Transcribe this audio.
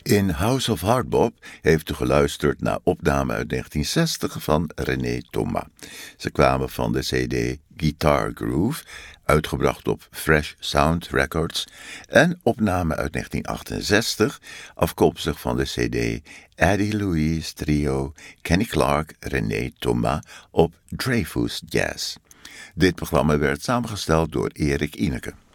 In House of Hardbop heeft u geluisterd naar opname uit 1960 van René Thomas. Ze kwamen van de CD Guitar Groove, uitgebracht op Fresh Sound Records, en opname uit 1968, afkomstig van de CD Eddie Louise Trio Kenny Clarke René Thomas op Dreyfus Jazz. Dit programma werd samengesteld door Erik Ineke.